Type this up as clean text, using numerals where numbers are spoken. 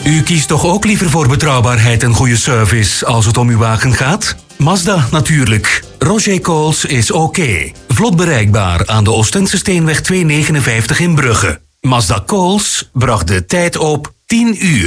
U kiest toch ook liever voor betrouwbaarheid en goede service als het om uw wagen gaat? Mazda natuurlijk. Roger Coles is oké. Vlot bereikbaar aan de Oostense Steenweg 259 in Brugge. Mazda Coles bracht de tijd op 10 uur.